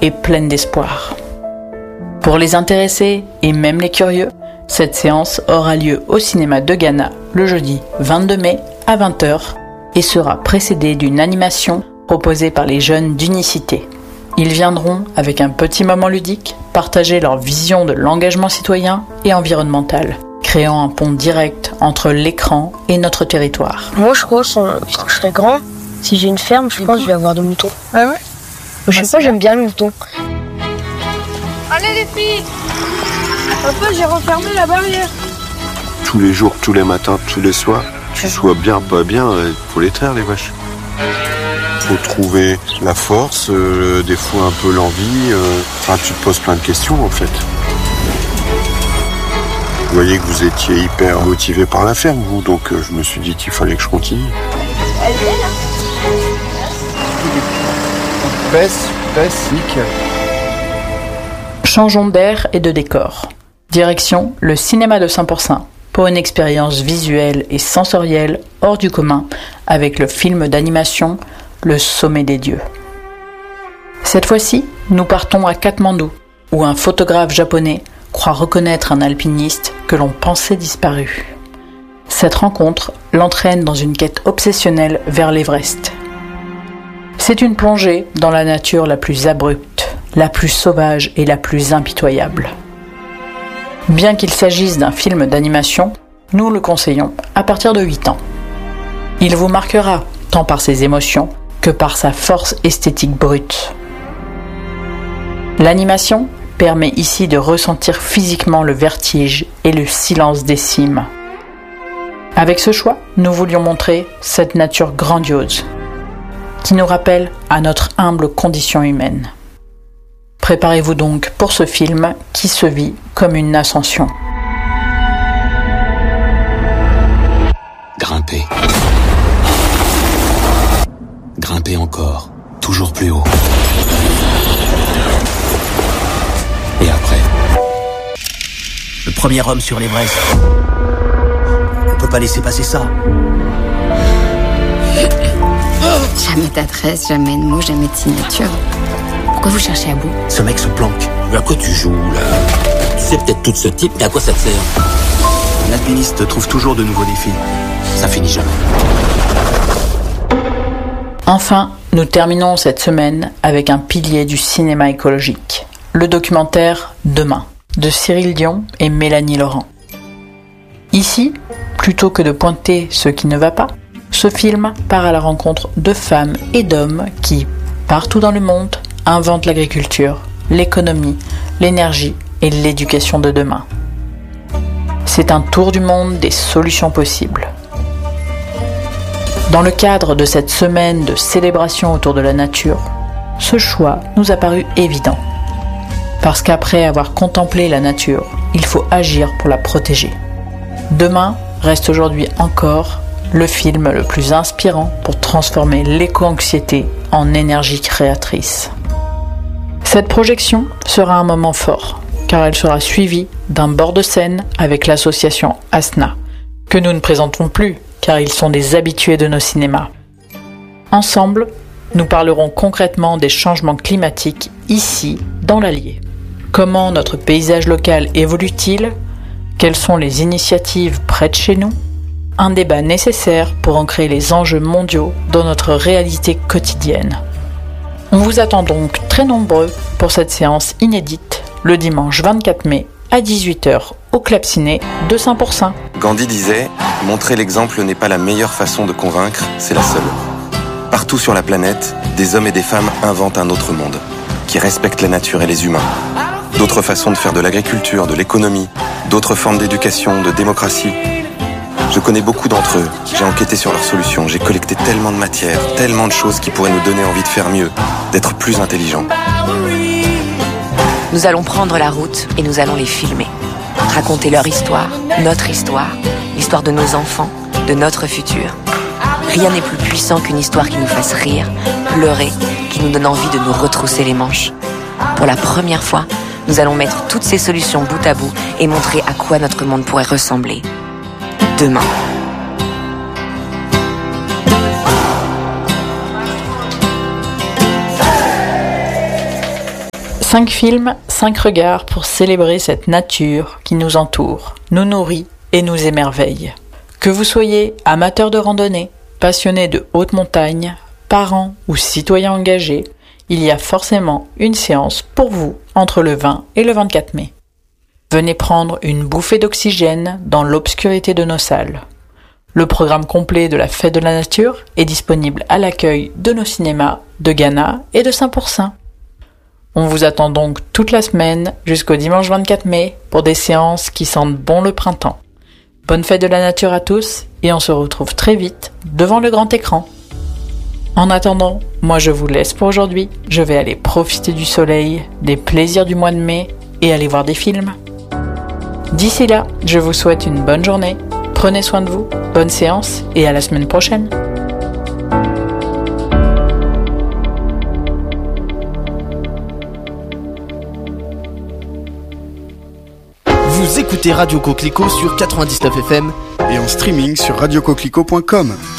et pleine d'espoir. Pour les intéressés et même les curieux, cette séance aura lieu au cinéma de Ghana le jeudi 22 mai à 20h et sera précédée d'une animation proposée par les jeunes d'Unicité. Ils viendront, avec un petit moment ludique, partager leur vision de l'engagement citoyen et environnemental, créant un pont direct entre l'écran et notre territoire. Moi, je crois que quand je serai grand, si j'ai une ferme, je pense que je vais avoir des moutons. Ah ouais? Je sais pas, j'aime bien les moutons. Allez les filles! Un peu, j'ai refermé la barrière. Tous les jours, tous les matins, tous les soirs, tu sois bien, pas bien, faut les traire les vaches. Faut trouver la force, des fois un peu l'envie. Tu te poses plein de questions en fait. Vous voyez que vous étiez hyper motivé par la ferme, vous, donc je me suis dit qu'il fallait que je continue. Baisse, nickel. Changeons d'air et de décor. Direction le cinéma de Saint-Pourçain pour une expérience visuelle et sensorielle hors du commun avec le film d'animation Le Sommet des Dieux. Cette fois-ci, nous partons à Katmandou, où un photographe japonais croit reconnaître un alpiniste que l'on pensait disparu. Cette rencontre l'entraîne dans une quête obsessionnelle vers l'Everest. C'est une plongée dans la nature la plus abrupte, la plus sauvage et la plus impitoyable. Bien qu'il s'agisse d'un film d'animation, nous le conseillons à partir de 8 ans. Il vous marquera tant par ses émotions que par sa force esthétique brute. L'animation permet ici de ressentir physiquement le vertige et le silence des cimes. Avec ce choix, nous voulions montrer cette nature grandiose qui nous rappelle à notre humble condition humaine. Préparez-vous donc pour ce film qui se vit comme une ascension. Grimper. Grimper encore, toujours plus haut. Et après? Le premier homme sur l'Everest. On peut pas laisser passer ça. Jamais d'adresse, jamais de mots, jamais de signature. Pourquoi vous cherchez à bout? Ce mec se planque. Mais à quoi tu joues, là? Tu sais peut-être tout ce type, mais à quoi ça te sert? L'alpiniste trouve toujours de nouveaux défis. Ça finit jamais. Enfin, nous terminons cette semaine avec un pilier du cinéma écologique, le documentaire Demain, de Cyril Dion et Mélanie Laurent. Ici, plutôt que de pointer ce qui ne va pas, ce film part à la rencontre de femmes et d'hommes qui, partout dans le monde, inventent l'agriculture, l'économie, l'énergie et l'éducation de demain. C'est un tour du monde des solutions possibles. Dans le cadre de cette semaine de célébration autour de la nature, ce choix nous a paru évident. Parce qu'après avoir contemplé la nature, il faut agir pour la protéger. Demain reste aujourd'hui encore le film le plus inspirant pour transformer l'éco-anxiété en énergie créatrice. Cette projection sera un moment fort, car elle sera suivie d'un bord de scène avec l'association ASNA, que nous ne présentons plus, car ils sont des habitués de nos cinémas. Ensemble, nous parlerons concrètement des changements climatiques ici, dans l'Allier. Comment notre paysage local évolue-t-il? Quelles sont les initiatives près de chez nous? Un débat nécessaire pour ancrer les enjeux mondiaux dans notre réalité quotidienne. On vous attend donc très nombreux pour cette séance inédite le dimanche 24 mai à 18h au Club Ciné de Saint-Pourçain. Gandhi disait « Montrer l'exemple n'est pas la meilleure façon de convaincre, c'est la seule ». Partout sur la planète, des hommes et des femmes inventent un autre monde, qui respecte la nature et les humains. D'autres façons de faire de l'agriculture, de l'économie, d'autres formes d'éducation, de démocratie. Je connais beaucoup d'entre eux, j'ai enquêté sur leurs solutions, j'ai collecté tellement de matière, tellement de choses qui pourraient nous donner envie de faire mieux, d'être plus intelligents. Nous allons prendre la route et nous allons les filmer. Raconter leur histoire, notre histoire, l'histoire de nos enfants, de notre futur. Rien n'est plus puissant qu'une histoire qui nous fasse rire, pleurer, qui nous donne envie de nous retrousser les manches. Pour la première fois, nous allons mettre toutes ces solutions bout à bout et montrer à quoi notre monde pourrait ressembler. Demain. 5 films, 5 regards pour célébrer cette nature qui nous entoure, nous nourrit et nous émerveille. Que vous soyez amateur de randonnée, passionné de haute montagne, parent ou citoyen engagé, il y a forcément une séance pour vous entre le 20 et le 24 mai. Venez prendre une bouffée d'oxygène dans l'obscurité de nos salles. Le programme complet de la Fête de la Nature est disponible à l'accueil de nos cinémas de Ghana et de Saint-Pourçain. On vous attend donc toute la semaine jusqu'au dimanche 24 mai pour des séances qui sentent bon le printemps. Bonne Fête de la Nature à tous et on se retrouve très vite devant le grand écran. En attendant, moi je vous laisse pour aujourd'hui. Je vais aller profiter du soleil, des plaisirs du mois de mai et aller voir des films. D'ici là, je vous souhaite une bonne journée. Prenez soin de vous, bonne séance et à la semaine prochaine. Vous écoutez Radio Coquelicot sur 99 FM et en streaming sur radiocoquelicot.com.